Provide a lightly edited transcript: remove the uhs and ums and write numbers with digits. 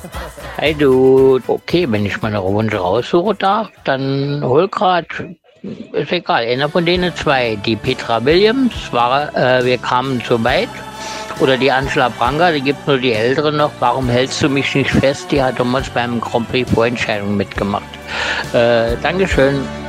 Hey du, okay, wenn ich meine Wunsch raussuchen darf, dann hol grad, ist egal, einer von denen zwei. Die Petra Williams war, wir kamen zu weit. Oder die Angela Branca, die gibt nur die Ältere noch. Warum hältst du mich nicht fest? Die hat damals beim Grand Prix Vorentscheidung mitgemacht. Dankeschön.